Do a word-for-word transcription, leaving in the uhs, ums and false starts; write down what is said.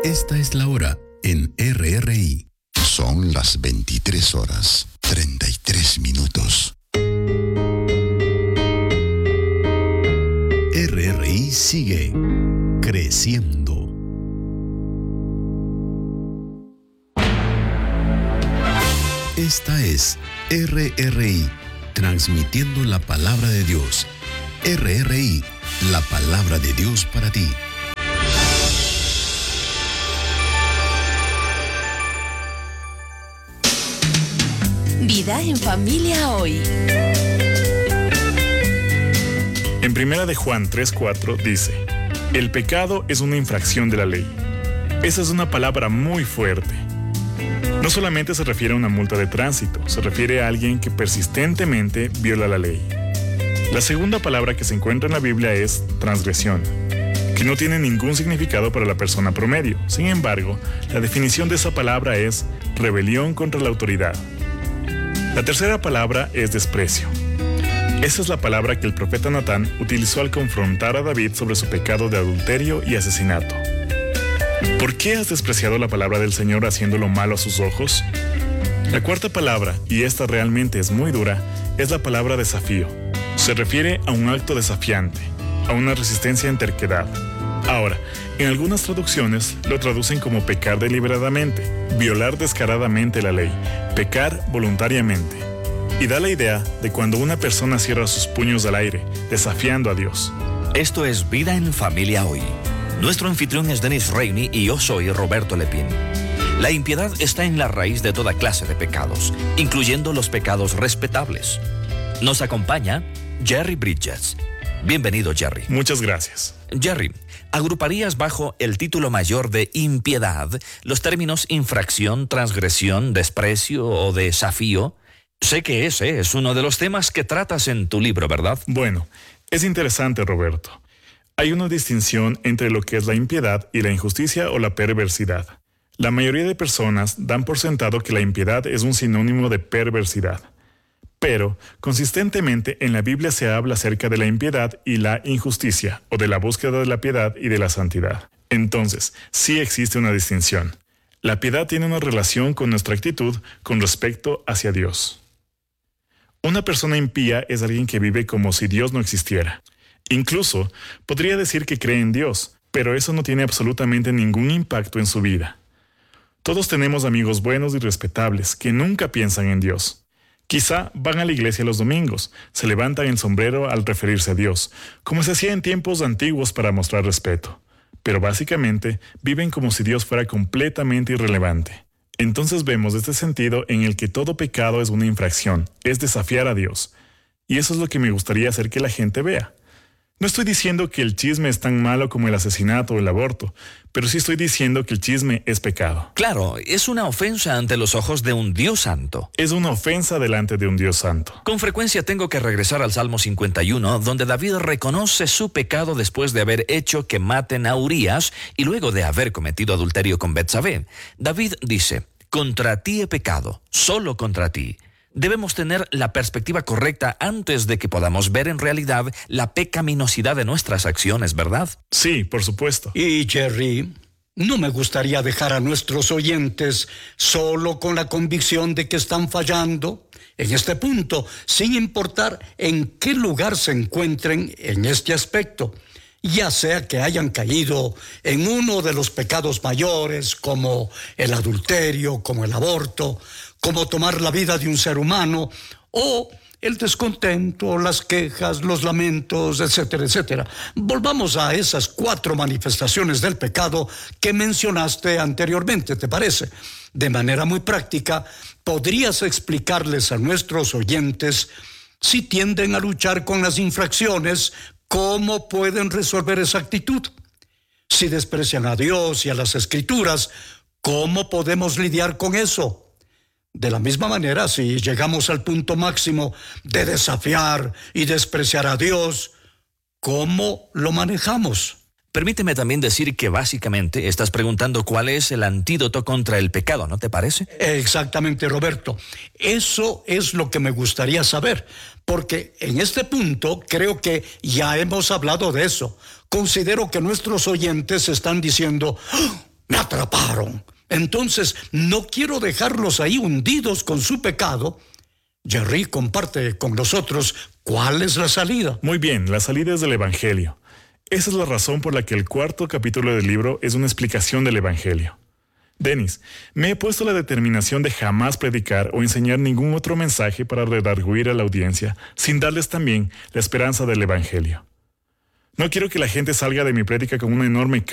Esta es la hora en R R I. Son las veintitrés horas, treinta y tres minutos. R R I sigue creciendo. Esta es R R I, transmitiendo la palabra de Dios. R R I, la palabra de Dios para ti. Vida en familia hoy. En primera de Juan tres cuatro dice: el pecado es una infracción de la ley. Esa es una palabra muy fuerte. No solamente se refiere a una multa de tránsito, se refiere a alguien que persistentemente viola la ley. La segunda palabra que se encuentra en la Biblia es transgresión, que no tiene ningún significado para la persona promedio. Sin embargo, la definición de esa palabra es rebelión contra la autoridad. La tercera palabra es desprecio. Esa es la palabra que el profeta Natán utilizó al confrontar a David sobre su pecado de adulterio y asesinato. ¿Por qué has despreciado la palabra del Señor haciéndolo malo a sus ojos? La cuarta palabra, y esta realmente es muy dura, es la palabra desafío. Se refiere a un acto desafiante, a una resistencia en terquedad. Ahora, en algunas traducciones lo traducen como pecar deliberadamente, violar descaradamente la ley, pecar voluntariamente. Y da la idea de cuando una persona cierra sus puños al aire, desafiando a Dios. Esto es Vida en Familia Hoy. Nuestro anfitrión es Dennis Rainey y yo soy Roberto Lepín. La impiedad está en la raíz de toda clase de pecados, incluyendo los pecados respetables. Nos acompaña Jerry Bridges. Bienvenido, Jerry. Muchas gracias. Jerry, ¿agruparías bajo el título mayor de impiedad los términos infracción, transgresión, desprecio o desafío? Sé que ese es uno de los temas que tratas en tu libro, ¿verdad? Bueno, es interesante, Roberto. Hay una distinción entre lo que es la impiedad y la injusticia o la perversidad. La mayoría de personas dan por sentado que la impiedad es un sinónimo de perversidad. Pero, consistentemente, en la Biblia se habla acerca de la impiedad y la injusticia, o de la búsqueda de la piedad y de la santidad. Entonces, sí existe una distinción. La piedad tiene una relación con nuestra actitud con respecto hacia Dios. Una persona impía es alguien que vive como si Dios no existiera. Incluso, podría decir que cree en Dios, pero eso no tiene absolutamente ningún impacto en su vida. Todos tenemos amigos buenos y respetables que nunca piensan en Dios. Quizá van a la iglesia los domingos, se levantan el sombrero al referirse a Dios, como se hacía en tiempos antiguos para mostrar respeto. Pero básicamente viven como si Dios fuera completamente irrelevante. Entonces vemos este sentido en el que todo pecado es una infracción, es desafiar a Dios. Y eso es lo que me gustaría hacer que la gente vea. No estoy diciendo que el chisme es tan malo como el asesinato o el aborto, pero sí estoy diciendo que el chisme es pecado. Claro, es una ofensa ante los ojos de un Dios santo. Es una ofensa delante de un Dios santo. Con frecuencia tengo que regresar al Salmo cincuenta y uno, donde David reconoce su pecado después de haber hecho que maten a Urías y luego de haber cometido adulterio con Betsabé. David dice: contra ti he pecado, solo contra ti. Debemos tener la perspectiva correcta antes de que podamos ver en realidad la pecaminosidad de nuestras acciones, ¿verdad? Sí, por supuesto. Y Jerry, no me gustaría dejar a nuestros oyentes solo con la convicción de que están fallando en este punto, sin importar en qué lugar se encuentren en este aspecto. Ya sea que hayan caído en uno de los pecados mayores, como el adulterio, como el aborto, como tomar la vida de un ser humano, o el descontento, las quejas, los lamentos, etcétera, etcétera. Volvamos a esas cuatro manifestaciones del pecado que mencionaste anteriormente, ¿te parece? De manera muy práctica, ¿podrías explicarles a nuestros oyentes si tienden a luchar con las infracciones, cómo pueden resolver esa actitud? Si desprecian a Dios y a las Escrituras, ¿cómo podemos lidiar con eso? De la misma manera, si llegamos al punto máximo de desafiar y despreciar a Dios, ¿cómo lo manejamos? Permíteme también decir que básicamente estás preguntando cuál es el antídoto contra el pecado, ¿no te parece? Exactamente, Roberto. Eso es lo que me gustaría saber, porque en este punto creo que ya hemos hablado de eso. Considero que nuestros oyentes están diciendo: ¡oh! Me atraparon. Entonces, no quiero dejarlos ahí hundidos con su pecado. Jerry comparte con nosotros cuál es la salida. Muy bien, la salida es del Evangelio. Esa es la razón por la que el cuarto capítulo del libro es una explicación del Evangelio. Dennis, me he puesto la determinación de jamás predicar o enseñar ningún otro mensaje para redarguir a la audiencia, sin darles también la esperanza del Evangelio. No quiero que la gente salga de mi prédica con una enorme